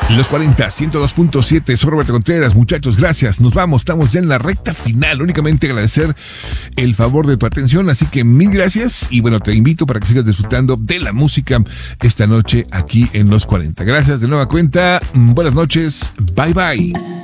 Los 40, 102.7, soy Roberto Contreras. Muchachos, gracias, nos vamos, estamos ya en la recta final. Únicamente agradecer el favor de tu atención, así que mil gracias. Y bueno, te invito para que sigas disfrutando de la música esta noche aquí en Los 40. Gracias de nueva cuenta, buenas noches, bye bye.